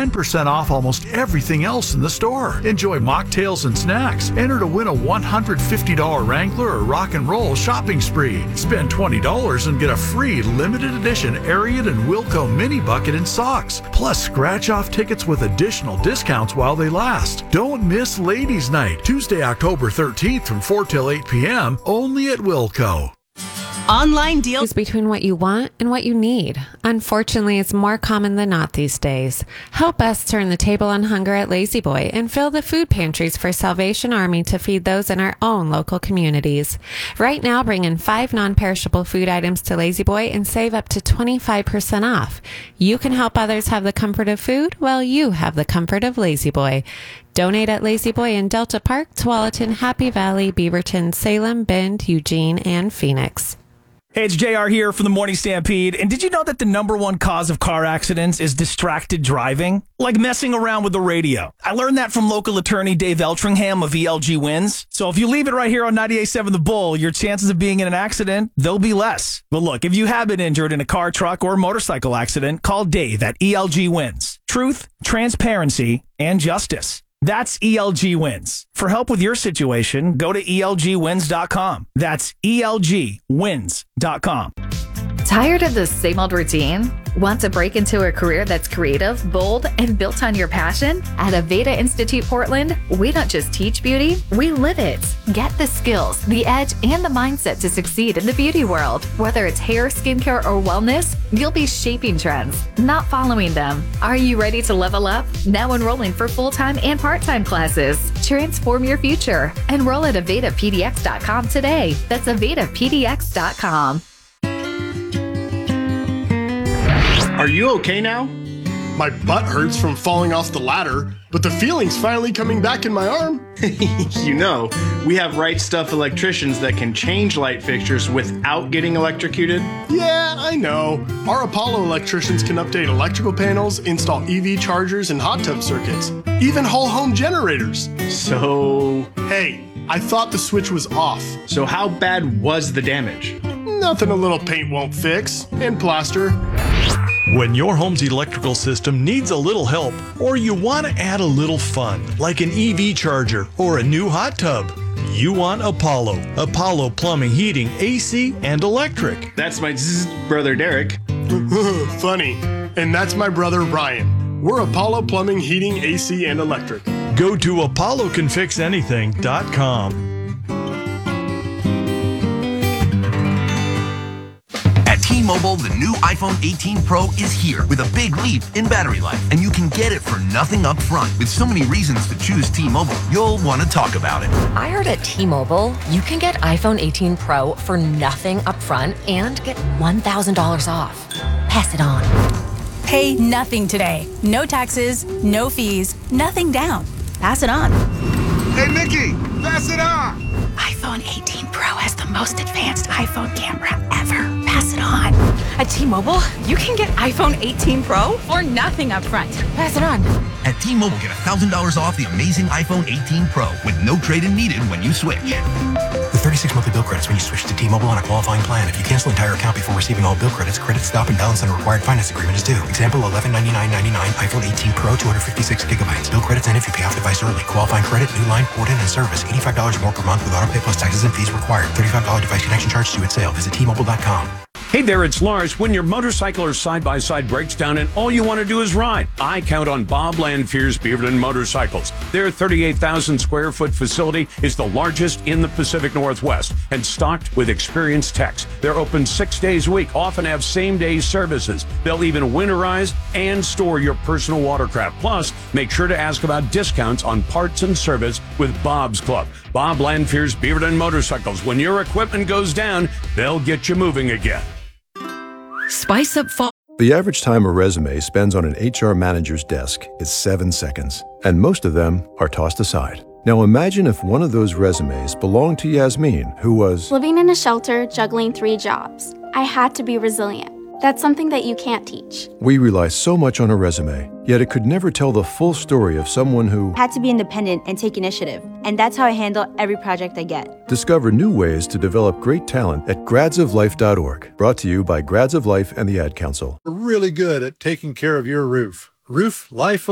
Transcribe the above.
10% off almost everything else in the store. Enjoy mocktails and snacks. Enter to win a $150 Wrangler or Rock and Roll shopping spree. Spend $20 and get a free limited edition Ariat and Wilco mini bucket and socks. Plus scratch off tickets with additional discounts while they last. Don't miss Ladies Night, Tuesday, October 13th from 4 till 8 p.m. only at Wilco. Online deals between what you want and what you need. Unfortunately, it's more common than not these days. Help us turn the table on hunger at Lazy Boy and fill the food pantries for Salvation Army to feed those in our own local communities. Right now, bring in 5 non-perishable food items to Lazy Boy and save up to 25% off. You can help others have the comfort of food while you have the comfort of Lazy Boy. Donate at Lazy Boy in Delta Park, Tualatin, Happy Valley, Beaverton, Salem, Bend, Eugene, and Phoenix. Hey, it's JR here from the Morning Stampede. And did you know that the #1 cause of car accidents is distracted driving? Like messing around with the radio. I learned that from local attorney Dave Eltringham of ELG Wins. So if you leave it right here on 98.7 The Bull, your chances of being in an accident, they'll be less. But look, if you have been injured in a car, truck, or motorcycle accident, call Dave at ELG Wins. Truth, transparency, and justice. That's ELG Wins. For help with your situation, go to ELGWins.com. That's ELGWins.com. Tired of the same old routine? Want to break into a career that's creative, bold, and built on your passion? At Aveda Institute Portland, we don't just teach beauty, we live it. Get the skills, the edge, and the mindset to succeed in the beauty world. Whether it's hair, skincare, or wellness, you'll be shaping trends, not following them. Are you ready to level up? Now enrolling for full-time and part-time classes. Transform your future. Enroll at AvedaPDX.com today. That's AvedaPDX.com. Are you okay now? My butt hurts from falling off the ladder, but the feeling's finally coming back in my arm. You know, we have Right Stuff electricians that can change light fixtures without getting electrocuted. Yeah, I know. Our Apollo electricians can update electrical panels, install EV chargers and hot tub circuits, even whole home generators. So... Hey, I thought the switch was off. So how bad was the damage? Nothing a little paint won't fix, and plaster. When your home's electrical system needs a little help, or you want to add a little fun, like an EV charger or a new hot tub, you want Apollo. Apollo Plumbing, Heating, AC, and Electric. That's my brother Derek. Funny. And that's my brother Ryan. We're Apollo Plumbing, Heating, AC, and Electric. Go to apollocanfixanything.com. T-Mobile, the new iPhone 18 Pro is here with a big leap in battery life, and you can get it for nothing up front. With so many reasons to choose T-Mobile, you'll want to talk about it. I heard at T-Mobile, you can get iPhone 18 Pro for nothing up front and get $1,000 off. Pass it on. pay nothing today. No taxes, no fees, nothing down. Pass it on. Hey, Nikki, pass it on. iPhone 18 Pro has the most advanced iPhone camera ever. Pass it on. At T-Mobile, you can get iPhone 18 Pro for nothing up front. Pass it on. At T-Mobile, get $1,000 off the amazing iPhone 18 Pro with no trade-in needed when you switch. With 36 monthly bill credits when you switch to T-Mobile on a qualifying plan. If you cancel an entire account before receiving all bill credits, credit stop and balance on a required finance agreement is due. Example, $1199.99 iPhone 18 Pro, 256 gigabytes. Bill credits end if you pay off device early. Qualifying credit, new line, port-in, and service. $85 more per month with autopay plus taxes and fees required. $35 device connection charge due at sale. Visit T-Mobile.com. Hey there, it's Lars. When your motorcycle or side-by-side breaks down and all you want to do is ride, I count on Bob Lanfear's Beaverton Motorcycles. Their 38,000 square foot facility is the largest in the Pacific Northwest and stocked with experienced techs. They're open 6 days a week, often have same-day services. They'll even winterize and store your personal watercraft. Plus, make sure to ask about discounts on parts and service with Bob's Club. Bob Lanfear's Beaverton Motorcycles. When your equipment goes down, they'll get you moving again. Spice up fall. The average time a resume spends on an HR manager's desk is 7 seconds, and most of them are tossed aside. Now imagine if one of those resumes belonged to Yasmin, who was living in a shelter, juggling 3 jobs. I had to be resilient. That's something that you can't teach. We rely so much on a resume, yet it could never tell the full story of someone who had to be independent and take initiative. And that's how I handle every project I get. Discover new ways to develop great talent at gradsoflife.org. Brought to you by Grads of Life and the Ad Council. We're really good at taking care of your roof. Roof Life